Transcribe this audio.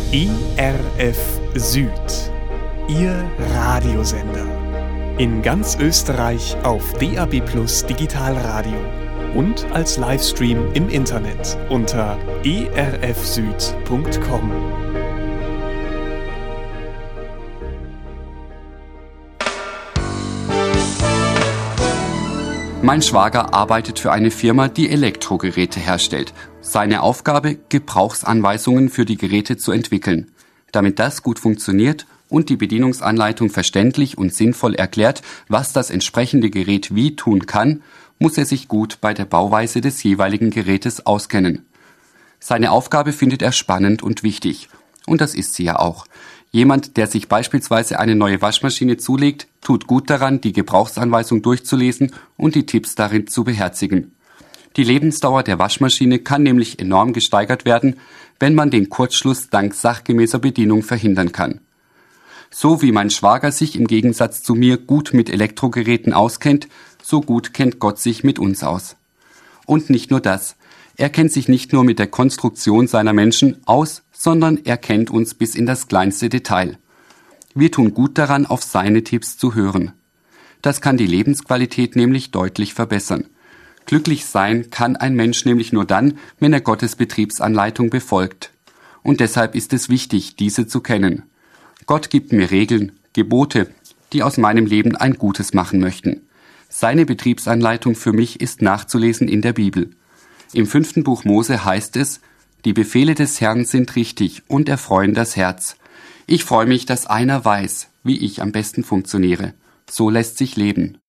ERF Süd, Ihr Radiosender. In ganz Österreich auf DAB+ Digitalradio und als Livestream im Internet unter erfsüd.com. Mein Schwager arbeitet für eine Firma, die Elektrogeräte herstellt. Seine Aufgabe, Gebrauchsanweisungen für die Geräte zu entwickeln. Damit das gut funktioniert und die Bedienungsanleitung verständlich und sinnvoll erklärt, was das entsprechende Gerät wie tun kann, muss er sich gut bei der Bauweise des jeweiligen Gerätes auskennen. Seine Aufgabe findet er spannend und wichtig. Und das ist sie ja auch. Jemand, der sich beispielsweise eine neue Waschmaschine zulegt, tut gut daran, die Gebrauchsanweisung durchzulesen und die Tipps darin zu beherzigen. Die Lebensdauer der Waschmaschine kann nämlich enorm gesteigert werden, wenn man den Kurzschluss dank sachgemäßer Bedienung verhindern kann. So wie mein Schwager sich im Gegensatz zu mir gut mit Elektrogeräten auskennt, so gut kennt Gott sich mit uns aus. Und nicht nur das. Er kennt sich nicht nur mit der Konstruktion seiner Menschen aus, sondern er kennt uns bis in das kleinste Detail. Wir tun gut daran, auf seine Tipps zu hören. Das kann die Lebensqualität nämlich deutlich verbessern. Glücklich sein kann ein Mensch nämlich nur dann, wenn er Gottes Betriebsanleitung befolgt. Und deshalb ist es wichtig, diese zu kennen. Gott gibt mir Regeln, Gebote, die aus meinem Leben ein Gutes machen möchten. Seine Betriebsanleitung für mich ist nachzulesen in der Bibel. Im 5. Buch Mose heißt es: Die Befehle des Herrn sind richtig und erfreuen das Herz. Ich freue mich, dass einer weiß, wie ich am besten funktioniere. So lässt sich leben.